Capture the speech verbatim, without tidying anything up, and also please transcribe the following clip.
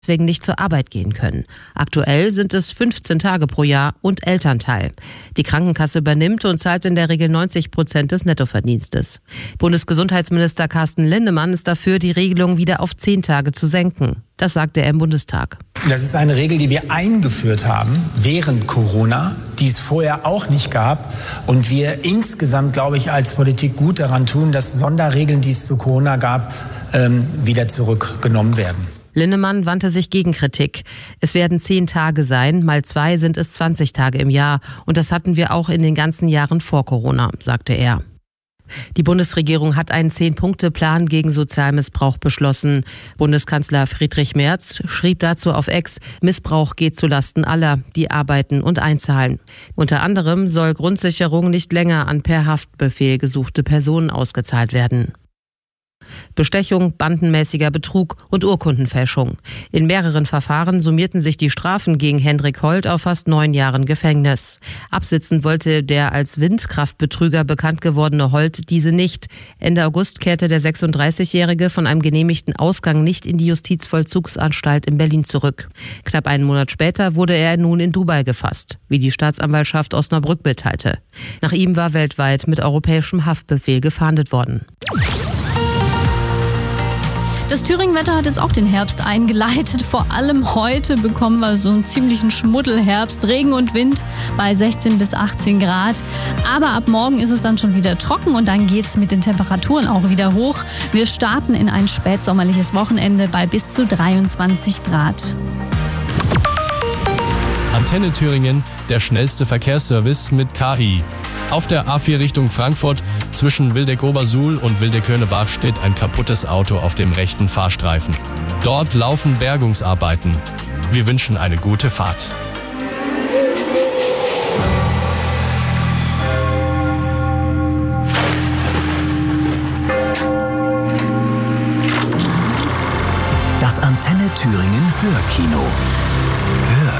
deswegen nicht zur Arbeit gehen können. Aktuell sind es fünfzehn Tage pro Jahr und Elternteil. Die Krankenkasse übernimmt und zahlt in der Regel neunzig Prozent des Nettoverdienstes. Bundesgesundheitsminister Carsten Linnemann ist dafür, die Regelung wieder auf zehn Tage zu senken. Das sagte er im Bundestag. Das ist eine Regel, die wir eingeführt haben während Corona, die es vorher auch nicht gab. Und wir insgesamt, glaube ich, als Politik gut daran tun, dass Sonderregeln, die es zu Corona gab, ähm, wieder zurückgenommen werden. Linnemann wandte sich gegen Kritik. Es werden zehn Tage sein, mal zwei sind es zwanzig Tage im Jahr. Und das hatten wir auch in den ganzen Jahren vor Corona, sagte er. Die Bundesregierung hat einen Zehn-Punkte-Plan gegen Sozialmissbrauch beschlossen. Bundeskanzler Friedrich Merz schrieb dazu auf X, Missbrauch geht zulasten aller, die arbeiten und einzahlen. Unter anderem soll Grundsicherung nicht länger an per Haftbefehl gesuchte Personen ausgezahlt werden. Bestechung, bandenmäßiger Betrug und Urkundenfälschung. In mehreren Verfahren summierten sich die Strafen gegen Hendrik Holt auf fast neun Jahren Gefängnis. Absitzen wollte der als Windkraftbetrüger bekannt gewordene Holt diese nicht. Ende August kehrte der sechsunddreißigjährige von einem genehmigten Ausgang nicht in die Justizvollzugsanstalt in Berlin zurück. Knapp einen Monat später wurde er nun in Dubai gefasst, wie die Staatsanwaltschaft Osnabrück mitteilte. Nach ihm war weltweit mit europäischem Haftbefehl gefahndet worden. Das Thüringen-Wetter hat jetzt auch den Herbst eingeleitet. Vor allem heute bekommen wir so einen ziemlichen Schmuddelherbst, Regen und Wind bei sechzehn bis achtzehn Grad. Aber ab morgen ist es dann schon wieder trocken und dann geht es mit den Temperaturen auch wieder hoch. Wir starten in ein spätsommerliches Wochenende bei bis zu dreiundzwanzig Grad. Antenne Thüringen, der schnellste Verkehrsservice mit K I. Auf der A vier Richtung Frankfurt zwischen Wildeck-Obersuhl und Wildeck-Hörnebach steht ein kaputtes Auto auf dem rechten Fahrstreifen. Dort laufen Bergungsarbeiten. Wir wünschen eine gute Fahrt. Das Antenne Thüringen Hörkino. Hör